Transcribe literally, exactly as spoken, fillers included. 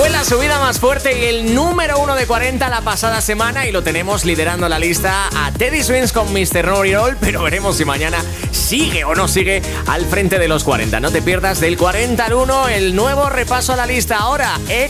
Fue la subida más fuerte y el número uno de cuarenta la pasada semana y lo tenemos liderando la lista a Teddy Swims con mister Know-It-All, pero veremos si mañana sigue o no sigue al frente de los cuarenta. No te pierdas del cuarenta al uno el nuevo repaso a la lista. Ahora,